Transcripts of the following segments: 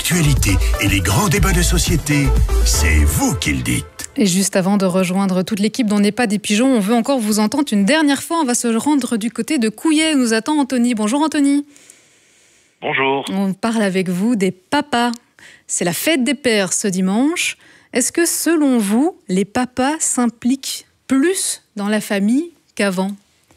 l'actualité et les grands débats de société, c'est vous qui le dites. Et juste avant de rejoindre toute l'équipe d'On n'est pas des pigeons, on veut encore vous entendre une dernière fois. On va se rendre du côté de Couillet. Nous attend Anthony. Bonjour Anthony. Bonjour. On parle avec vous des papas. C'est la fête des pères ce dimanche. Est-ce que selon vous, les papas s'impliquent plus dans la famille qu'avant ?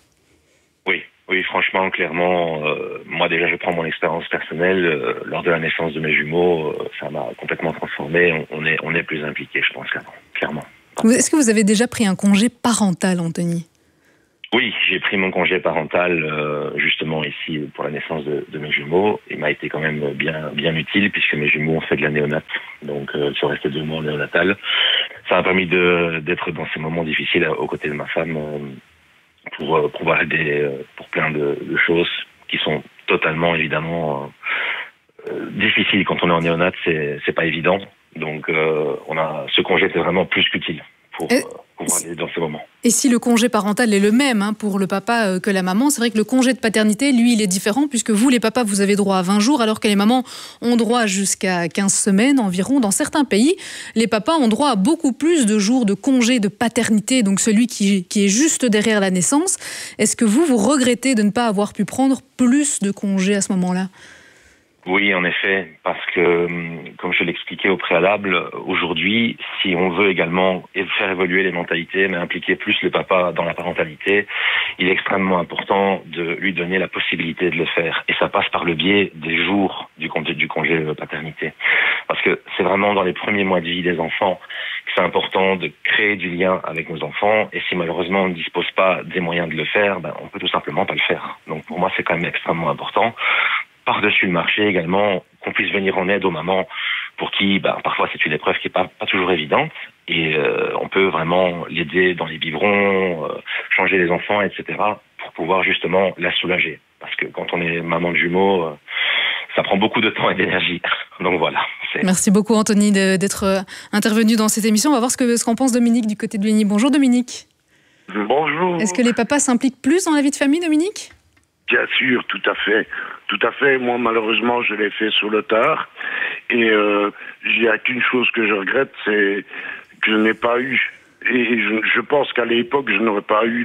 Oui, franchement, clairement, moi déjà je prends mon expérience personnelle, lors de la naissance de mes jumeaux, ça m'a complètement transformé, on est plus impliqués, je pense qu'avant, clairement. Est-ce que vous avez déjà pris un congé parental, Anthony ? Oui, j'ai pris mon congé parental justement ici pour la naissance de mes jumeaux. Il m'a été quand même bien utile puisque mes jumeaux ont fait de la néonate, donc ils sont restés 2 mois en néonatal. Ça m'a permis d'être dans ces moments difficiles aux côtés de ma femme, pour pouvoir aider pour plein de choses qui sont totalement évidemment difficiles quand on est en néonate, c'est pas évident. Donc ce congé était vraiment plus qu'utile pour pouvoir aider dans ces moments. Et si le congé parental est le même pour le papa que la maman, c'est vrai que le congé de paternité, lui, il est différent puisque vous, les papas, vous avez droit à 20 jours alors que les mamans ont droit jusqu'à 15 semaines environ. Dans certains pays, les papas ont droit à beaucoup plus de jours de congé de paternité, donc celui qui est juste derrière la naissance. Est-ce que vous regrettez de ne pas avoir pu prendre plus de congés à ce moment-là ? Oui, en effet, parce que, comme je l'expliquais au préalable, aujourd'hui, si on veut également faire évoluer les mentalités, mais impliquer plus le papa dans la parentalité, il est extrêmement important de lui donner la possibilité de le faire. Et ça passe par le biais des jours du congé paternité. Parce que c'est vraiment dans les premiers mois de vie des enfants que c'est important de créer du lien avec nos enfants. Et si malheureusement on ne dispose pas des moyens de le faire, on peut tout simplement pas le faire. Donc pour moi, c'est quand même extrêmement important. Par-dessus le marché également, qu'on puisse venir en aide aux mamans pour qui parfois c'est une épreuve qui n'est pas toujours évidente et on peut vraiment l'aider dans les biberons, changer les enfants, etc. pour pouvoir justement la soulager. Parce que quand on est maman de jumeaux, ça prend beaucoup de temps et d'énergie. Donc voilà. Merci beaucoup Anthony d'être intervenu dans cette émission. On va voir ce qu'en pense Dominique du côté de Ligny. Bonjour Dominique. Bonjour. Est-ce que les papas s'impliquent plus dans la vie de famille, Dominique ? Bien sûr, tout à fait. Tout à fait. Moi, malheureusement, je l'ai fait sur le tard. Et il n'y a qu'une chose que je regrette, c'est que je n'ai pas eu. Et je pense qu'à l'époque, je n'aurais pas eu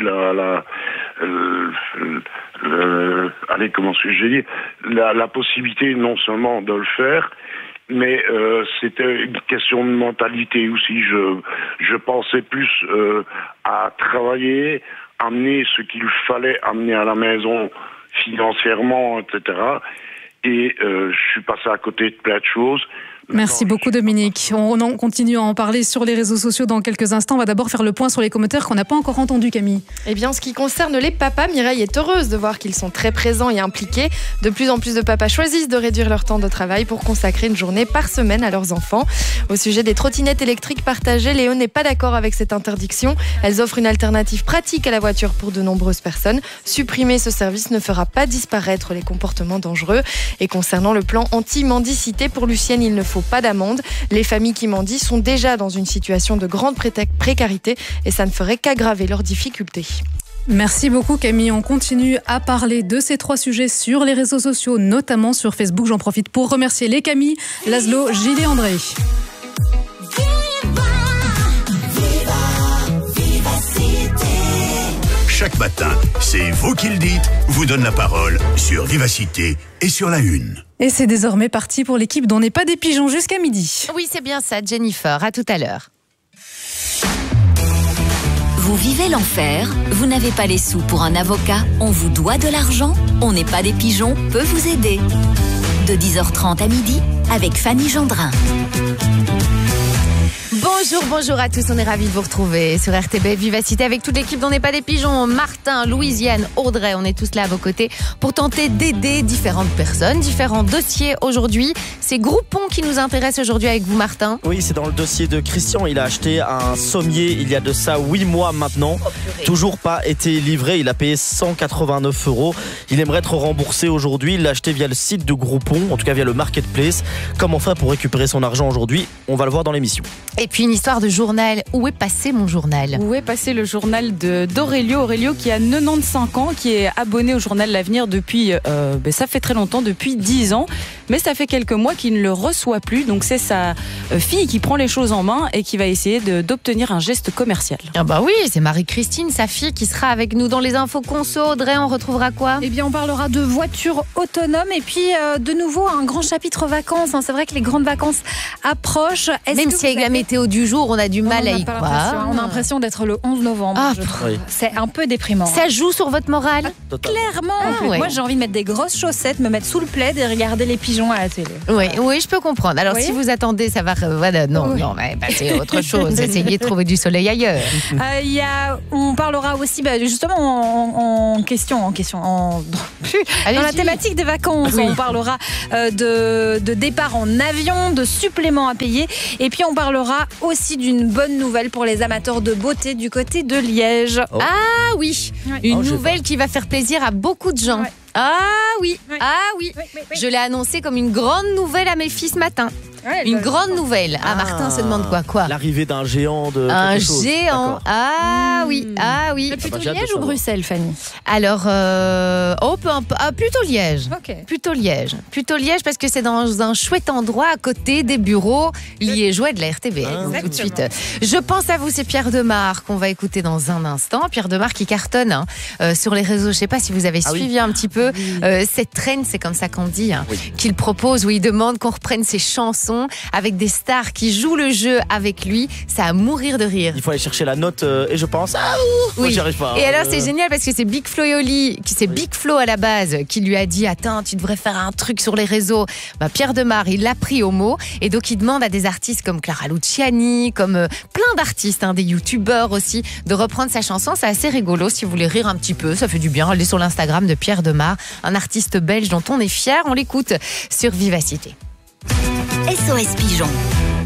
la possibilité non seulement de le faire, mais c'était une question de mentalité aussi. Je pensais plus à travailler, amener ce qu'il fallait amener à la maison financièrement, etc. Et je suis passé à côté de plein de choses. Merci beaucoup Dominique. On continue à en parler sur les réseaux sociaux dans quelques instants. On va d'abord faire le point sur les commentaires qu'on n'a pas encore entendus, Camille. Eh bien, en ce qui concerne les papas, Mireille est heureuse de voir qu'ils sont très présents et impliqués. De plus en plus de papas choisissent de réduire leur temps de travail pour consacrer une journée par semaine à leurs enfants. Au sujet des trottinettes électriques partagées, Léo n'est pas d'accord avec cette interdiction. Elles offrent une alternative pratique à la voiture pour de nombreuses personnes. Supprimer ce service ne fera pas disparaître les comportements dangereux. Et concernant le plan anti-mendicité, pour Lucienne, il ne faut pas d'amende. Les familles qui mendient sont déjà dans une situation de grande précarité et ça ne ferait qu'aggraver leurs difficultés. Merci beaucoup Camille. On continue à parler de ces 3 sujets sur les réseaux sociaux, notamment sur Facebook. J'en profite pour remercier les Camille, Laszlo, Gilles et André. Chaque matin, c'est vous qui le dites, vous donne la parole sur Vivacité et sur La Une. Et c'est désormais parti pour l'équipe d'On n'est pas des pigeons jusqu'à midi. Oui, c'est bien ça, Jennifer. À tout à l'heure. Vous vivez l'enfer, vous n'avez pas les sous pour un avocat, on vous doit de l'argent, On n'est pas des pigeons peut vous aider. De 10h30 à midi avec Fanny Gendrin. Bonjour à tous, on est ravis de vous retrouver sur RTB Vivacité avec toute l'équipe d'On n'est pas des pigeons, Martin, Louisiane, Audrey, on est tous là à vos côtés pour tenter d'aider différentes personnes, différents dossiers aujourd'hui. C'est Groupon qui nous intéresse aujourd'hui avec vous Martin. Oui, c'est dans le dossier de Christian, il a acheté un sommier il y a de ça 8 mois maintenant, toujours pas été livré, il a payé 189 €. Il aimerait être remboursé aujourd'hui, il l'a acheté via le site de Groupon, en tout cas via le marketplace. Comment faire pour récupérer son argent aujourd'hui? On va le voir dans l'émission. Et puis une histoire de journal. Où est passé mon journal? Où est passé le journal d'Aurélio? Aurélio qui a 95 ans, qui est abonné au journal L'Avenir depuis, ça fait très longtemps, depuis 10 ans. mais ça fait quelques mois qu'il ne le reçoit plus. Donc c'est sa fille qui prend les choses en main et qui va essayer d'obtenir un geste commercial. Ah bah oui, c'est Marie-Christine, sa fille, qui sera avec nous dans les infos conso. Audrey, on retrouvera quoi ? Eh bien, on parlera de voitures autonomes et puis de nouveau un grand chapitre vacances. C'est vrai que les grandes vacances approchent. Même si avec la météo du jour, on a du mal à y croire. On a l'impression d'être le 11 novembre. Ah, je trouve. C'est un peu déprimant. Ça joue sur votre morale ? Clairement. Ouais. Moi, j'ai envie de mettre des grosses chaussettes, me mettre sous le plaid et regarder les pigeons à la télé. Oui, je peux comprendre. Alors, si vous attendez, ça va... voilà, non, mais c'est autre chose. Essayez de trouver du soleil ailleurs. On parlera aussi, justement, dans la thématique des vacances. On parlera de départ en avion, de suppléments à payer. Et puis, on parlera aussi d'une bonne nouvelle pour les amateurs de beauté du côté de Liège. Oh. Ah oui, une nouvelle qui va faire plaisir à beaucoup de gens. Ouais. Ah oui. Je l'ai annoncé comme une grande nouvelle à mes filles ce matin. Une grande nouvelle. Martin se demande quoi ? L'arrivée d'un géant de un quelque chose. Géant. D'accord. Ah oui. Mais plutôt Liège ou Bruxelles, Fanny ? Alors, plutôt Liège. Okay. Plutôt Liège parce que c'est dans un chouette endroit à côté des bureaux liégeois de la RTBF. Tout de suite. Je pense à vous, c'est Pierre Demar qu'on va écouter dans un instant. Pierre Demar qui cartonne sur les réseaux. Je sais pas si vous avez suivi un petit peu cette traîne, c'est comme ça qu'on dit, qu'il propose, où il demande qu'on reprenne ses chansons avec des stars qui jouent le jeu avec lui. Ça à mourir de rire. Il faut aller chercher la note et je pense oui. J'y arrive pas. Et alors c'est génial parce que c'est Big Flo et Oli, c'est Big Flo à la base qui lui a dit attends, tu devrais faire un truc sur les réseaux. Pierre Demar, il l'a pris au mot et donc il demande à des artistes comme Clara Luciani, comme plein d'artistes, des youtubeurs aussi, de reprendre sa chanson. C'est assez rigolo si vous voulez rire un petit peu, ça fait du bien. Allez sur l'Instagram de Pierre Demar, un artiste belge dont on est fier. On l'écoute sur Vivacité. SOS Pigeon.